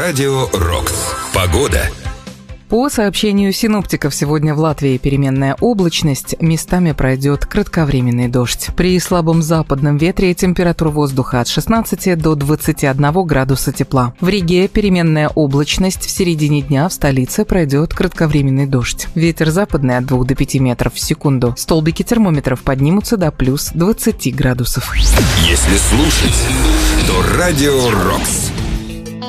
Радио Рокс. Погода. По сообщению синоптиков, сегодня в Латвии переменная облачность, местами пройдет кратковременный дождь. При слабом западном ветре температура воздуха от 16 до 21 градуса тепла. В Риге переменная облачность, в середине дня в столице пройдет кратковременный дождь. Ветер западный от 2 до 5 метров в секунду. Столбики термометров поднимутся до плюс 20 градусов. Если слушать, то Радио Рокс.